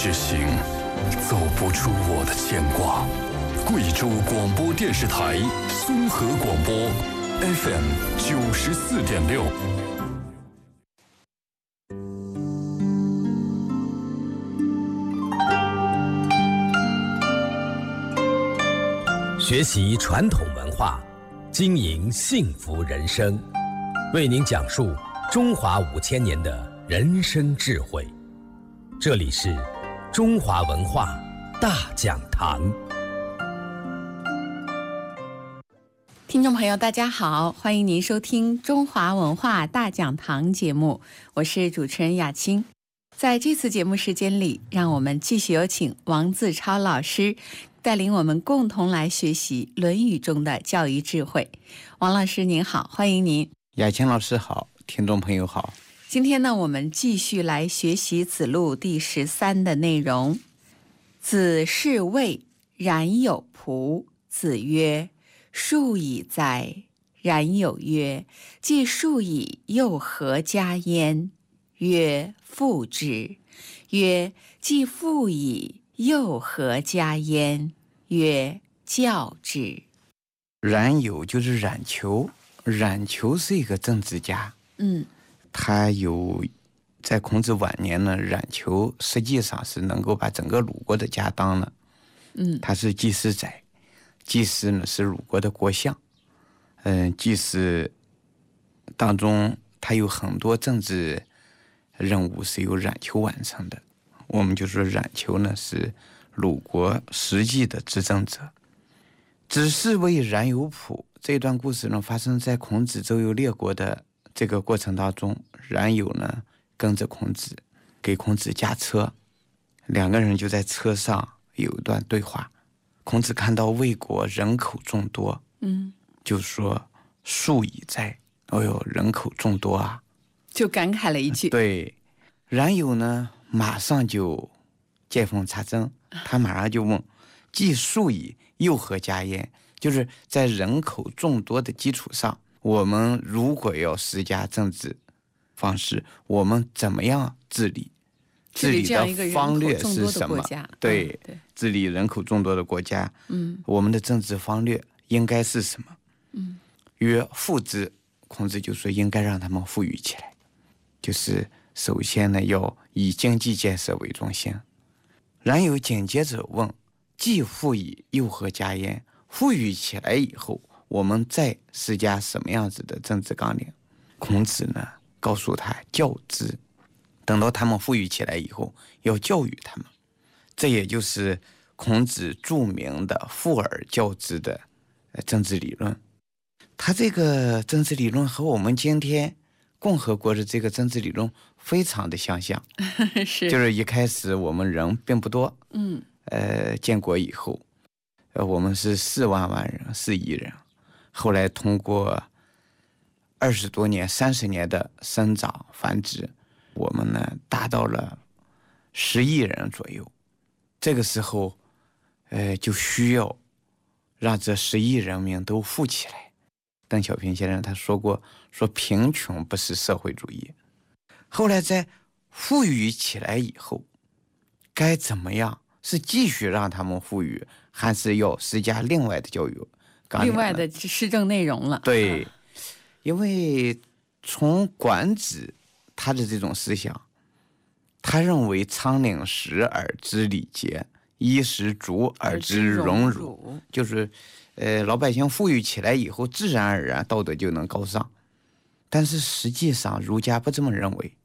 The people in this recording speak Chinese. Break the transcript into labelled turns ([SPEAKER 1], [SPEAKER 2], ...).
[SPEAKER 1] 之行，走不出我的牵挂。贵州广播电视台综合广播 FM 94.6。
[SPEAKER 2] 学习传统文化，经营幸福人生，为您讲述中华5000年的人生智慧。这里是中华文化大讲堂。
[SPEAKER 3] 听众朋友大家好，欢迎您收听中华文化大讲堂节目，我是主持人雅青。在这次节目时间里，让我们继续有请王自超老师带领我们共同来学习《论语》中的教育智慧。王老师您好，欢迎您。
[SPEAKER 4] 雅青老师好，听众朋友好。
[SPEAKER 3] 今天呢，我们继续来学习子路第13的内容。子是谓冉有仆。子曰：数矣哉！冉有曰：既数矣，又何加焉？曰：父之。曰：既父矣，又何加焉？曰：教之。
[SPEAKER 4] 冉有就是冉求，冉求是一个政治家。他有在孔子晚年呢，冉求实际上是能够把整个鲁国的家当了。他是祭司宰，祭司呢是鲁国的国相。祭司当中他有很多政治任务是由冉求完成的。我们就说冉求呢是鲁国实际的执政者。子是谓冉有仆，这段故事呢发生在孔子周游列国的这个过程当中。冉有呢跟着孔子，给孔子驾车，两个人就在车上有一段对话。孔子看到魏国人口众多，就说数矣哉！哦哟，人口众多啊，
[SPEAKER 3] 就感慨了一句。
[SPEAKER 4] 对，冉有呢马上就见缝插针，他马上就问：既数矣，又何加焉？就是在人口众多的基础上，我们如果要施加政治方式，我们怎么样治理？治理的方略是什么？对，治理人口众多的国家，我们的政治方略应该是什么？曰：父之。孔子就说应该让他们富裕起来，就是首先呢要以经济建设为中心。冉有紧接着问：既富矣，又何加焉？富裕起来以后，我们再施加什么样子的政治纲领？孔子呢告诉他教之，等到他们富裕起来以后，要教育他们。这也就是孔子著名的富而教之的政治理论。他这个政治理论和我们今天共和国的这个政治理论非常的相像。
[SPEAKER 3] 是，
[SPEAKER 4] 就是一开始我们人并不多，建国以后，我们是4万人，4亿人。后来通过20多年、30年的生长繁殖，我们呢达到了10亿人左右。这个时候，就需要让这10亿人民都富起来。邓小平先生他说过，说贫穷不是社会主义。后来在富裕起来以后，该怎么样？是继续让他们富裕，还是要施加另外的教育纲领？
[SPEAKER 3] 另外的施政内容了。
[SPEAKER 4] 对，因为从管子他的这种思想，他认为仓廪实而知礼节，衣食足而知荣辱，就是老百姓富裕起来以后，自然而然道德就能高尚。但是实际上儒家不这么认为，